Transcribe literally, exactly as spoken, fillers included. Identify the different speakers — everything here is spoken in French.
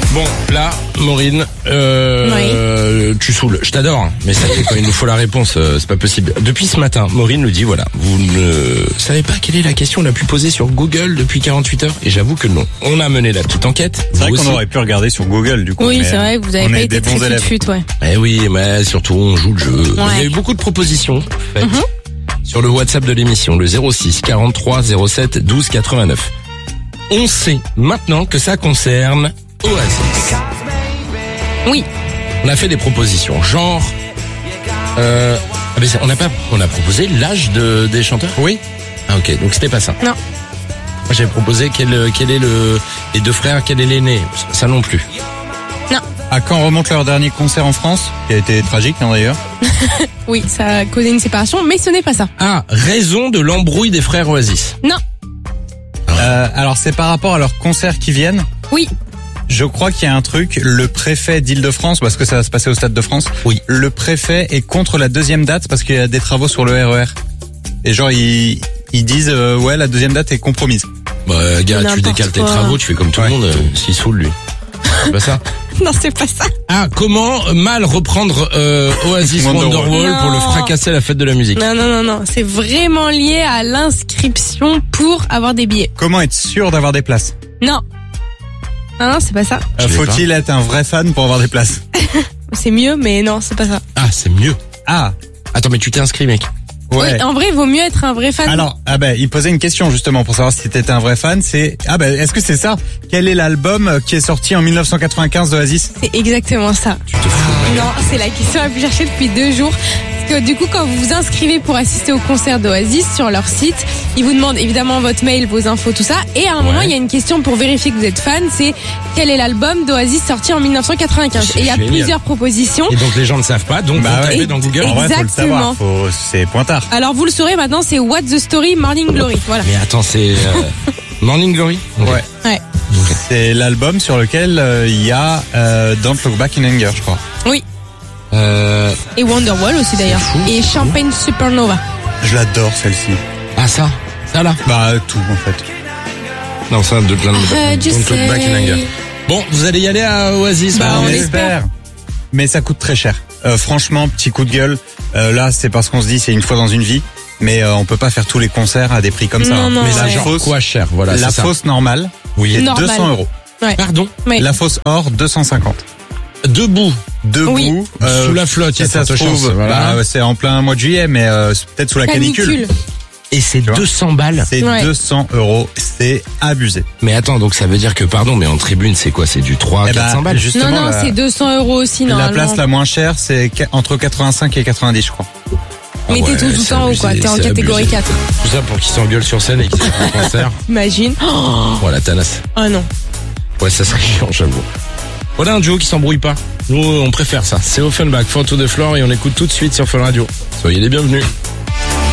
Speaker 1: Bon, là, Maureen, euh, oui. tu saoules. Je t'adore, hein, mais ça y est, quand il nous faut la réponse, euh, c'est pas possible. Depuis ce matin, Maureen nous dit, voilà, vous ne savez pas quelle est la question la plus posée sur Google depuis quarante-huit heures? Et j'avoue que non. On a mené la petite enquête.
Speaker 2: C'est vrai qu'on aurait pu regarder sur Google, du coup.
Speaker 3: Oui, c'est vrai, vous avez pas été très tout de suite, ouais.
Speaker 1: Eh oui, mais surtout, on joue le jeu. Ouais. Il y a eu beaucoup de propositions faites mm-hmm. sur le WhatsApp de l'émission, le zéro six quarante-trois zéro sept douze quatre-vingt-neuf. On sait maintenant que ça concerne Oasis.
Speaker 3: Oui.
Speaker 1: On a fait des propositions, genre, euh, on a pas, on a proposé l'âge de des chanteurs.
Speaker 2: Oui.
Speaker 1: Ah ok, donc c'était pas ça.
Speaker 3: Non.
Speaker 1: Moi j'avais proposé quel quel est le les deux frères, quel est l'aîné. Ça non plus.
Speaker 3: Non.
Speaker 2: À quand remonte leur dernier concert en France, qui a été tragique hein, d'ailleurs.
Speaker 3: Oui, ça a causé une séparation, mais ce n'est pas ça.
Speaker 1: Ah, raison de l'embrouille des frères Oasis.
Speaker 3: Non.
Speaker 2: Euh, alors c'est par rapport à leurs concerts qui viennent.
Speaker 3: Oui.
Speaker 2: Je crois qu'il y a un truc, le préfet d'Île-de-France, parce que ça va se passer au Stade de France.
Speaker 1: Oui.
Speaker 2: Le préfet est contre la deuxième date parce qu'il y a des travaux sur le R E R. Et genre ils ils disent euh, ouais la deuxième date est compromise.
Speaker 1: Bah gars, tu décales tes travaux, tu fais comme tout ouais. le monde. Euh, S'il saoule lui. C'est pas ça.
Speaker 3: Non, c'est pas ça.
Speaker 1: Ah, comment mal reprendre euh, Oasis Wonderwall, Wonderwall pour le fracasser à la fête de la musique?
Speaker 3: Non, non, non, non. C'est vraiment lié à l'inscription pour avoir des billets.
Speaker 2: Comment être sûr d'avoir des places?
Speaker 3: Non. Non, non, c'est pas ça.
Speaker 2: Euh, faut-il être un vrai fan pour avoir des places?
Speaker 3: C'est mieux, mais non, c'est pas ça.
Speaker 1: Ah, c'est mieux.
Speaker 2: Ah.
Speaker 1: Attends, mais tu t'es inscrit, mec.
Speaker 3: Ouais. Oui, en vrai, il vaut mieux être un vrai fan.
Speaker 2: Alors, ah ben, il posait une question justement pour savoir si t'étais un vrai fan. C'est ah ben, est-ce que c'est ça? Quel est l'album qui est sorti en dix-neuf cent quatre-vingt-quinze d'Oasis?
Speaker 3: C'est exactement ça.
Speaker 1: Tu te fous.
Speaker 3: Non, c'est la question la plus cherchée depuis deux jours. Parce que du coup, quand vous vous inscrivez pour assister au concert d'Oasis sur leur site, ils vous demandent évidemment votre mail, vos infos, tout ça. Et à un ouais. moment, il y a une question pour vérifier que vous êtes fan. C'est quel est l'album d'Oasis sorti en dix-neuf cent quatre-vingt-quinze? Et il y a génial. plusieurs propositions.
Speaker 1: Et donc les gens ne savent pas. Donc bah vous tapez dans Google.
Speaker 3: Exactement.
Speaker 2: En vrai, faut le savoir. Faut... C'est pointard.
Speaker 3: Alors vous le saurez maintenant. C'est What's the Story Morning Glory. Voilà.
Speaker 1: Mais attends, c'est euh, Morning Glory.
Speaker 2: Okay.
Speaker 3: Ouais. Ouais.
Speaker 2: Okay. C'est l'album sur lequel il euh, y a euh, Don't Look Back in Anger, je crois.
Speaker 3: Oui.
Speaker 1: Euh...
Speaker 3: Et Wonderwall aussi d'ailleurs. Et Champagne Supernova.
Speaker 2: Je l'adore celle-ci.
Speaker 1: Ah ça, ça là.
Speaker 2: Bah tout en fait.
Speaker 1: Non ça de plein de
Speaker 3: uh,
Speaker 1: Don't Look Back in Anger. Bon, vous allez y aller à Oasis.
Speaker 3: Bah,
Speaker 2: on,
Speaker 3: on
Speaker 2: espère. Mais ça coûte très cher. Euh, franchement, petit coup de gueule. Euh, là, c'est parce qu'on se dit c'est une fois dans une vie. Mais euh, on peut pas faire tous les concerts à des prix comme
Speaker 3: non,
Speaker 2: ça. Hein.
Speaker 3: Non,
Speaker 2: mais la
Speaker 3: ouais.
Speaker 2: fausse,
Speaker 1: quoi cher, voilà.
Speaker 2: La
Speaker 1: c'est
Speaker 2: fausse
Speaker 1: ça.
Speaker 2: normale,
Speaker 1: oui,
Speaker 2: est
Speaker 3: normal.
Speaker 2: deux cents euros.
Speaker 3: Ouais.
Speaker 1: Pardon.
Speaker 3: Oui.
Speaker 2: La fausse or deux cent cinquante.
Speaker 1: Debout.
Speaker 2: Debout.
Speaker 3: Oui.
Speaker 2: Euh,
Speaker 1: sous la flotte,
Speaker 2: si ça se trouve.
Speaker 1: chance, voilà.
Speaker 2: Bah, c'est en plein mois de juillet, mais euh, peut-être sous la canicule. canicule.
Speaker 1: Et c'est deux cents balles.
Speaker 2: C'est ouais. deux cents euros. C'est abusé.
Speaker 1: Mais attends, donc ça veut dire que, pardon, mais en tribune, c'est quoi? C'est du trois à
Speaker 2: eh
Speaker 1: quatre cents
Speaker 2: bah,
Speaker 1: balles?
Speaker 3: Justement, non, non, la, c'est deux cents euros aussi, non.
Speaker 2: La place la moins chère, c'est entre quatre-vingt-cinq et quatre-vingt-dix, je crois.
Speaker 3: Ah mais ouais, t'es tout, tout en haut, quoi. T'es en catégorie
Speaker 1: abusé.
Speaker 3: quatre.
Speaker 1: Tout ça pour qu'ils s'engueulent sur scène et qu'ils aient un concert.
Speaker 3: Imagine.
Speaker 1: Oh, voilà, Thanas.
Speaker 3: Oh non.
Speaker 1: Ouais, ça serait chiant, j'avoue. Voilà un duo qui s'embrouille pas. Nous, on préfère ça. C'est Offenbach, Four to the Floor, et on écoute tout de suite sur Fun Radio. Soyez les bienvenus.